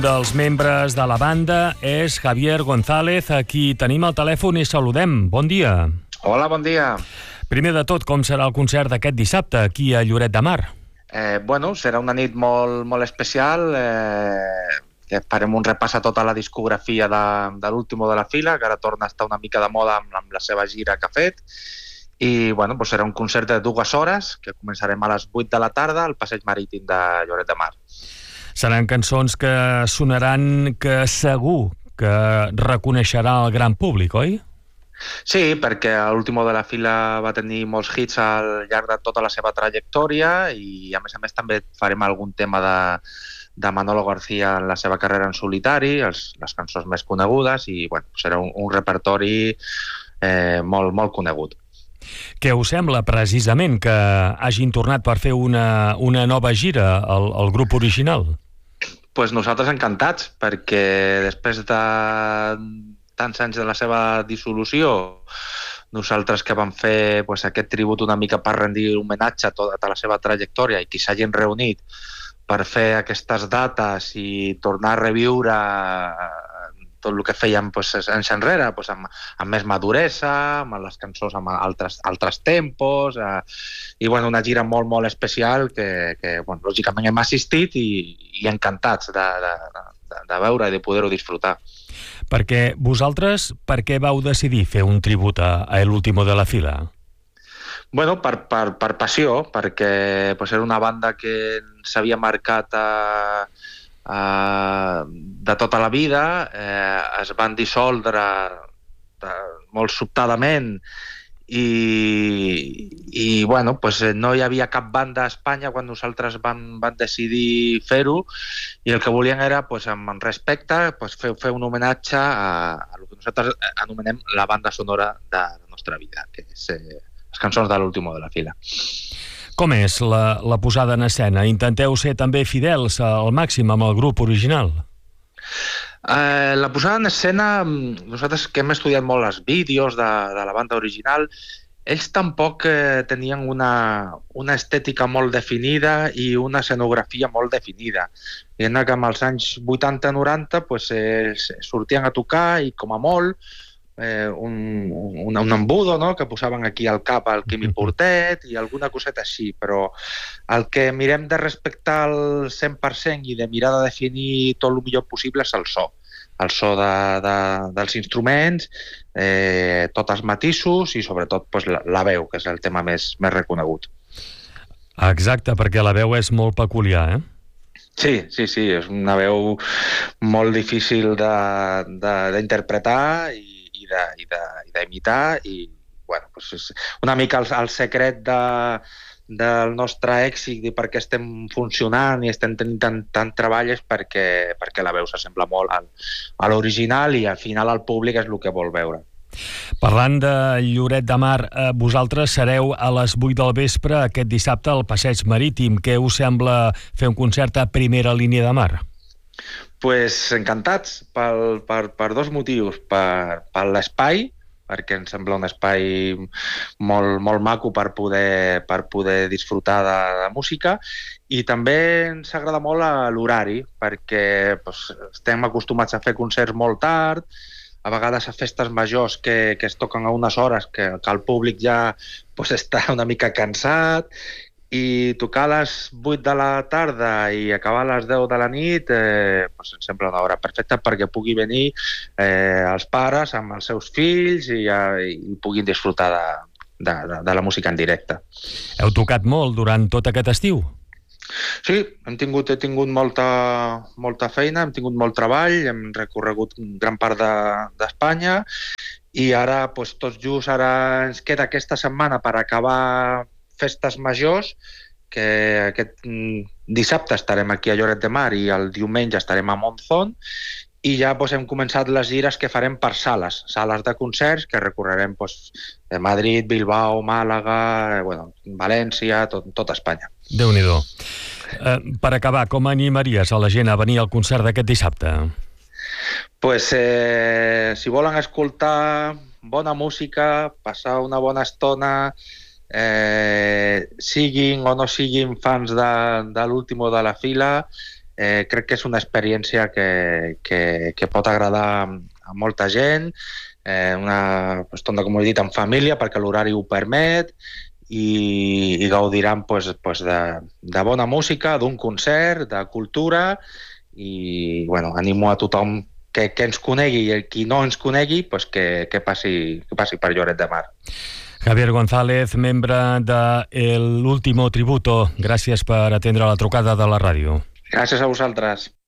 Dels membres de la banda és Javier González, a qui tenim al telèfon i saludem. Bon dia. Hola, bon dia. Primer de tot, com serà el concert d'aquest dissabte aquí a Lloret de Mar? Serà una nit molt especial. Farem un repàs a tota la discografia de l'Último de la Fila, que ara torna a estar una mica de moda amb la seva gira que ha fet. I serà un concert de 2 hores, que començarem a les 8 de la tarda al Passeig Marítim de Lloret de Mar. Seran cançons que sonaran, que segur que reconeixerà el gran públic, oi? Sí, perquè l'Último de la Fila va tenir molts hits al llarg de tota la seva trajectòria i, a més també farem algun tema de Manolo García en la seva carrera en solitari, les cançons més conegudes, i serà un repertori molt conegut. Què us sembla, precisament, que hagin tornat per fer una nova gira al grup original? Pues nosaltres encantats, perquè després de tants anys de la seva dissolució, nosaltres que vam fer aquest tribut una mica per rendir homenatge a tota la seva trajectòria i que s'hagin reunit per fer aquestes dates i tornar a reviure tot el que fèiem anys enrere, amb més maduresa, amb les cançons amb altres tempos, i una gira molt especial que lògicament hem assistit i encantats de veure i de poder-ho disfrutar. Perquè vosaltres, per què vau decidir fer un tribut a l'Último de la Fila? Per passió, perquè era una banda que s'havia marcat de tota la vida, es van dissoldre molt sobtadament i no hi havia cap banda a Espanya quan nosaltres vam decidir fer-ho, i el que volien era, amb respecte, fer un homenatge a el que nosaltres anomenem la banda sonora de la nostra vida, que és les cançons de l'Último de la Fila. Com és la posada en escena? Intenteu ser també fidels al màxim amb el grup original? La posada en escena, nosaltres que hem estudiat molt els vídeos de la banda original, ells tampoc tenien una estètica molt definida i una escenografia molt definida. I que amb els anys 80-90 sortien a tocar i, com a molt, un embudo, no?, que posaven aquí al cap al Quimi Portet i alguna coseta així, però el que mirem de respectar al 100% i de mirar de definir tot el millor possible és el so dels instruments, tots els matisos i sobretot la veu, que és el tema més reconegut. Exacte, perquè la veu és molt peculiar, eh? Sí, és una veu molt difícil d'interpretar i d'imitar, i és una mica el secret del nostre èxit i per què estem funcionant i estem tenint tant treball és perquè la veu s'assembla molt a l'original i al final el públic és el que vol veure. Parlant de Lloret de Mar, vosaltres sereu a les 8 del vespre aquest dissabte al Passeig Marítim. Què us sembla fer un concert a primera línia de mar? Encantats per 2 motius. Per l'espai, perquè ens sembla un espai molt maco per poder disfrutar de música, i també ens agrada molt l'horari, perquè estem acostumats a fer concerts molt tard, a vegades a festes majors que es toquen a unes hores que el públic ja està una mica cansat, i tocar a les 8 de la tarda i acabar a les 10 de la nit ens sembla una hora perfecta perquè pugui venir els pares amb els seus fills i puguin disfrutar de la música en directe. Heu tocat molt durant tot aquest estiu? Sí, he tingut molta feina, hem tingut molt treball, hem recorregut gran part d'Espanya i ara, tot just, ara ens queda aquesta setmana per acabar festes majors, que aquest dissabte estarem aquí a Lloret de Mar i el diumenge estarem a Monzón, i ja hem començat les gires que farem per sales de concerts que recorrerem de Madrid, Bilbao, Màlaga, València, tot Espanya. Déu-n'hi-do. Per acabar, com animaries a la gent a venir al concert d'aquest dissabte? Si volen escoltar bona música, passar una bona estona, siguin o no siguin fans de l'Último de la Fila, crec que és una experiència que pot agradar a molta gent, una estona, com he dit, en família, perquè l'horari ho permet, i gaudiran de bona música, d'un concert, de cultura, i animo a tothom que ens conegui i qui no ens conegui que passi per Lloret de Mar. Javier González, membre de El Último Tributo, gràcies per atendre la trucada de la ràdio. Gràcies a vosaltres.